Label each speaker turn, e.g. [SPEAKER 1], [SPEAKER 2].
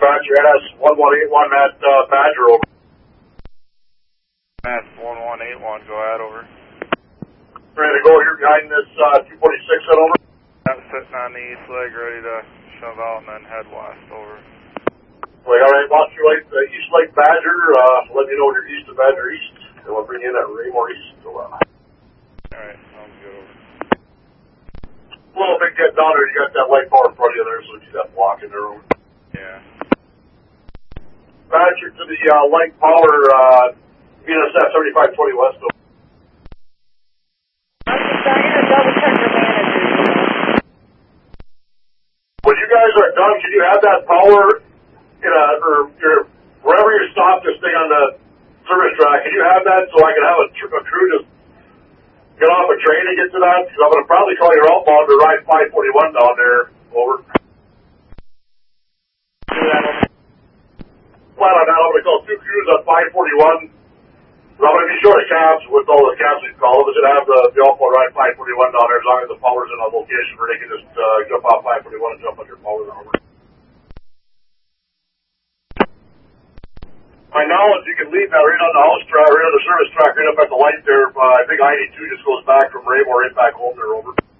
[SPEAKER 1] dispatcher, NS1181 at Badger, over.
[SPEAKER 2] NS1181, go ahead, over.
[SPEAKER 1] Ready to go here behind this 246 set, over.
[SPEAKER 2] I'm sitting on the east leg, ready to shove out and then head west, over.
[SPEAKER 1] Wait, all right, watch your right, East Lake Badger, let me know when you're east of Badger East, and we'll bring you in at Raymore East, so,
[SPEAKER 2] Alright, sounds good, over.
[SPEAKER 1] A little bit getting down there, you got that light bar in front of you there, so you got block in there, over.
[SPEAKER 2] Yeah.
[SPEAKER 1] Badger to the light power, BNSF 3520 west, over.
[SPEAKER 3] I'm just trying to double check your manager.
[SPEAKER 1] When you guys are done, can you have that power in or wherever you stop this thing on the service track, can you have that so I can have a crew just get off a train and get to that? Because I'm going to probably call your outbound to ride 541 down there, over. Flat on that, I'm going to call 2 crews on 541. I'm going to be short of cabs with all the cabs we've called. I'm going to have the outbound ride 541 down there as long as the power's in a location where they can just jump off 541 and jump on your power down. My knowledge, you can leave that right on the house track, right on the service track, right up at the light there. I think I-82 just goes back from Raymore right back home there, over.